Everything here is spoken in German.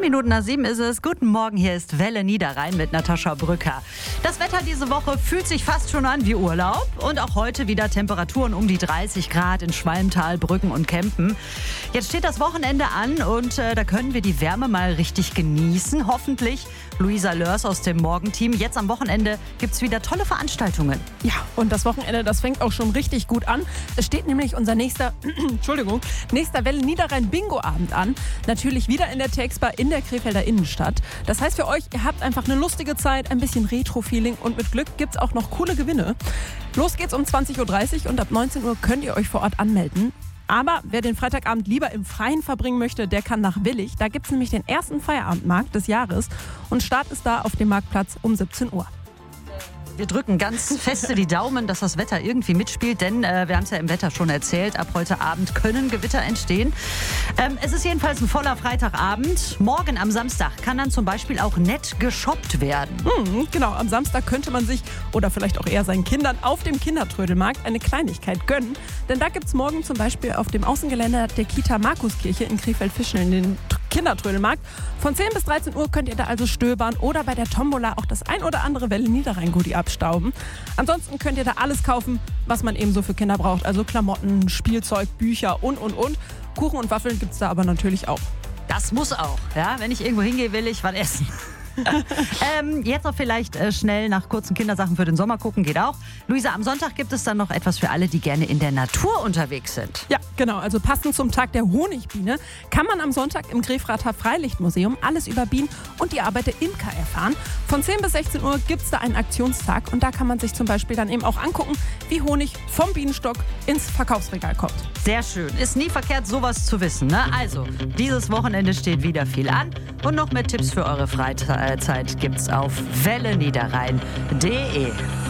7:10 ist es. Guten Morgen, hier ist Welle Niederrhein mit Natascha Brücker. Das Wetter diese Woche fühlt sich fast schon an wie Urlaub. Und auch heute wieder Temperaturen um die 30 Grad in Schwalmtal, Brücken und Kempen. Jetzt steht das Wochenende an und da können wir die Wärme mal richtig genießen. Hoffentlich. Luisa Lörs aus dem Morgenteam. Jetzt am Wochenende gibt es wieder tolle Veranstaltungen. Ja, und das Wochenende, das fängt auch schon richtig gut an. Es steht nämlich unser nächster Welle Niederrhein Bingo-Abend an. Natürlich wieder in der TX-Bar in der Krefelder Innenstadt. Das heißt für euch, ihr habt einfach eine lustige Zeit, ein bisschen Retro-Feeling und mit Glück gibt es auch noch coole Gewinne. Los geht's um 20:30 Uhr und ab 19 Uhr könnt ihr euch vor Ort anmelden. Aber wer den Freitagabend lieber im Freien verbringen möchte, der kann nach Willig. Da gibt es nämlich den ersten Feierabendmarkt des Jahres und Start ist da auf dem Marktplatz um 17 Uhr. Wir drücken ganz feste die Daumen, dass das Wetter irgendwie mitspielt, denn wir haben es ja im Wetter schon erzählt, ab heute Abend können Gewitter entstehen. Es ist jedenfalls ein voller Freitagabend. Morgen am Samstag kann dann zum Beispiel auch nett geshoppt werden. Genau, am Samstag könnte man sich oder vielleicht auch eher seinen Kindern auf dem Kindertrödelmarkt eine Kleinigkeit gönnen. Denn da gibt es morgen zum Beispiel auf dem Außengeländer der Kita Markuskirche in Krefeld-Fischeln den Kindertrödelmarkt. Von 10 bis 13 Uhr könnt ihr da also stöbern oder bei der Tombola auch das ein oder andere Welle Niederrhein-Goodie abstauben. Ansonsten könnt ihr da alles kaufen, was man eben so für Kinder braucht. Also Klamotten, Spielzeug, Bücher und. Kuchen und Waffeln gibt es da aber natürlich auch. Das muss auch. Ja? Wenn ich irgendwo hingehe, will ich was essen. Jetzt noch vielleicht schnell nach kurzen Kindersachen für den Sommer gucken, geht auch. Luisa, am Sonntag gibt es dann noch etwas für alle, die gerne in der Natur unterwegs sind. Ja, genau. Also passend zum Tag der Honigbiene kann man am Sonntag im Grefrather Freilichtmuseum alles über Bienen und die Arbeit der Imker erfahren. Von 10 bis 16 Uhr gibt es da einen Aktionstag und da kann man sich zum Beispiel dann eben auch angucken, wie Honig vom Bienenstock ins Verkaufsregal kommt. Sehr schön. Ist nie verkehrt, sowas zu wissen, ne? Also, dieses Wochenende steht wieder viel an und noch mehr Tipps für eure Freizeit gibt's auf welleniederrhein.de.